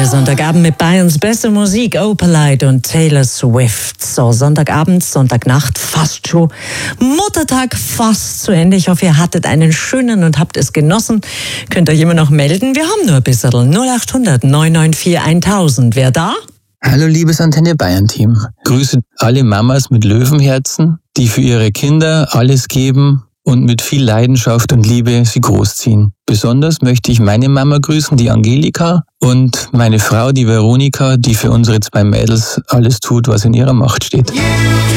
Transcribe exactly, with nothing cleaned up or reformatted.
Sonntagabend mit Bayerns beste Musik, Opalite und Taylor Swift. So, Sonntagabend, Sonntagnacht, fast schon. Muttertag fast zu Ende. Ich hoffe, ihr hattet einen schönen und habt es genossen. Könnt euch immer noch melden. Wir haben nur ein bisschen. null acht hundert neun neun vier tausend. Wer da? Hallo liebes Antenne Bayern Team. Grüße alle Mamas mit Löwenherzen, die für ihre Kinder alles geben und mit viel Leidenschaft und Liebe sie großziehen. Besonders möchte ich meine Mama grüßen, die Angelika, und meine Frau, die Veronika, die für unsere zwei Mädels alles tut, was in ihrer Macht steht.